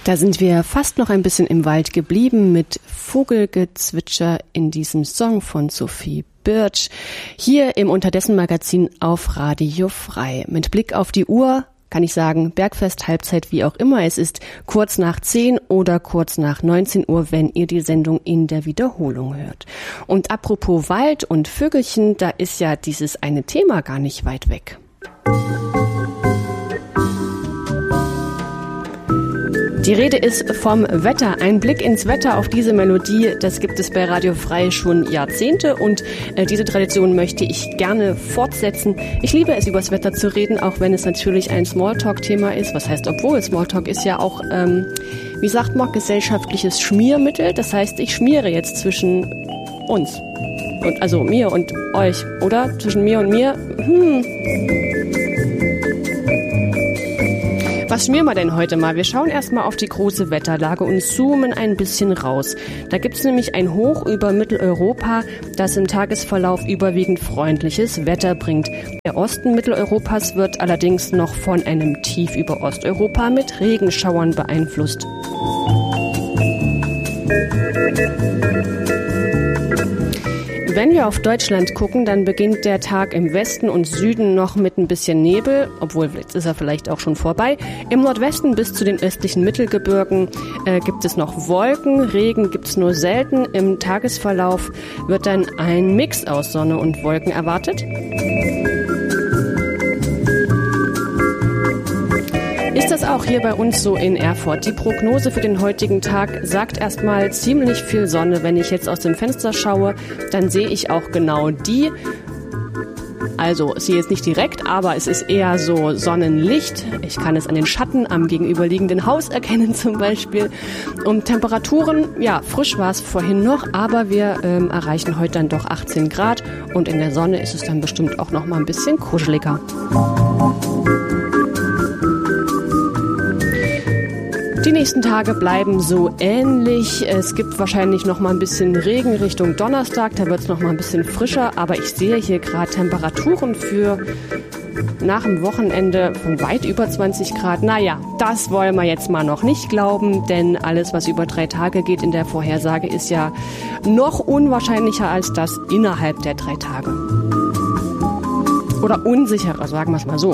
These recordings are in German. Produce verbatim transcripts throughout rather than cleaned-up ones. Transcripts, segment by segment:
Da sind wir fast noch ein bisschen im Wald geblieben mit Vogelgezwitscher in diesem Song von Sophie Birch. Hier im Unterdessen-Magazin auf Radio Frei. Mit Blick auf die Uhr kann ich sagen, Bergfest, Halbzeit, wie auch immer. Es ist kurz nach zehn oder kurz nach neunzehn Uhr, wenn ihr die Sendung in der Wiederholung hört. Und apropos Wald und Vögelchen, da ist ja dieses eine Thema gar nicht weit weg. Die Rede ist vom Wetter. Ein Blick ins Wetter auf diese Melodie, das gibt es bei Radio Frei schon Jahrzehnte und äh, diese Tradition möchte ich gerne fortsetzen. Ich liebe es, über das Wetter zu reden, auch wenn es natürlich ein Smalltalk-Thema ist. Was heißt, obwohl Smalltalk ist ja auch, ähm, wie sagt man, gesellschaftliches Schmiermittel. Das heißt, ich schmiere jetzt zwischen uns. Und, also mir und euch, oder? Zwischen mir und mir. Hm. Was schmieren wir denn heute mal? Wir schauen erstmal auf die große Wetterlage und zoomen ein bisschen raus. Da gibt es nämlich ein Hoch über Mitteleuropa, das im Tagesverlauf überwiegend freundliches Wetter bringt. Der Osten Mitteleuropas wird allerdings noch von einem Tief über Osteuropa mit Regenschauern beeinflusst. Wenn wir auf Deutschland gucken, dann beginnt der Tag im Westen und Süden noch mit ein bisschen Nebel, obwohl jetzt ist er vielleicht auch schon vorbei. Im Nordwesten bis zu den östlichen Mittelgebirgen äh, gibt es noch Wolken, Regen gibt es nur selten. Im Tagesverlauf wird dann ein Mix aus Sonne und Wolken erwartet. Ist das auch hier bei uns so in Erfurt? Die Prognose für den heutigen Tag sagt erstmal ziemlich viel Sonne. Wenn ich jetzt aus dem Fenster schaue, dann sehe ich auch genau die. Also, ich sehe jetzt nicht direkt, aber es ist eher so Sonnenlicht. Ich kann es an den Schatten am gegenüberliegenden Haus erkennen zum Beispiel. Und Temperaturen, ja, frisch war es vorhin noch, aber wir ähm, erreichen heute dann doch achtzehn Grad. Und in der Sonne ist es dann bestimmt auch noch mal ein bisschen kuscheliger. Die nächsten Tage bleiben so ähnlich. Es gibt wahrscheinlich noch mal ein bisschen Regen Richtung Donnerstag. Da wird es noch mal ein bisschen frischer. Aber ich sehe hier gerade Temperaturen für nach dem Wochenende von weit über zwanzig Grad. Naja, das wollen wir jetzt mal noch nicht glauben. Denn alles, was über drei Tage geht in der Vorhersage, ist ja noch unwahrscheinlicher als das innerhalb der drei Tage. Oder unsicherer, sagen wir es mal so.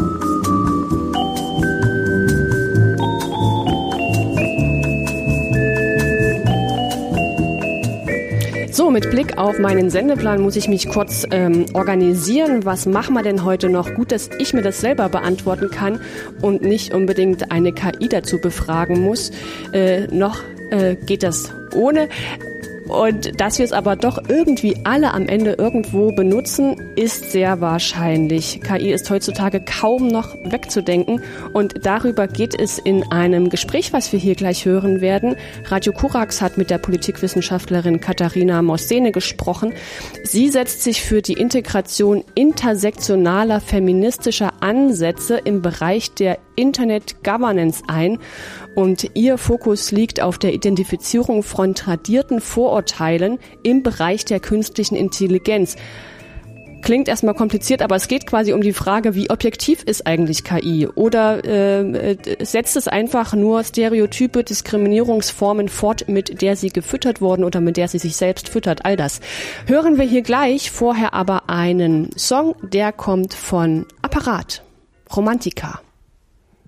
So, mit Blick auf meinen Sendeplan muss ich mich kurz ähm, organisieren. Was machen wir denn heute noch? Gut, dass ich mir das selber beantworten kann und nicht unbedingt eine K I dazu befragen muss. Äh, noch äh, geht das ohne. Und dass wir es aber doch irgendwie alle am Ende irgendwo benutzen, ist sehr wahrscheinlich. K I ist heutzutage kaum noch wegzudenken und darüber geht es in einem Gespräch, was wir hier gleich hören werden. Radio Korax hat mit der Politikwissenschaftlerin Katharina Morsene gesprochen. Sie setzt sich für die Integration intersektionaler feministischer Ansätze im Bereich der Internet Governance ein und ihr Fokus liegt auf der Identifizierung von tradierten Vorurteilen im Bereich der künstlichen Intelligenz. Klingt erstmal kompliziert, aber es geht quasi um die Frage, wie objektiv ist eigentlich K I? Oder äh, setzt es einfach nur stereotype Diskriminierungsformen fort, mit der sie gefüttert wurden oder mit der sie sich selbst füttert? All das hören wir hier gleich. Vorher aber einen Song, der kommt von Apparat, Romantica.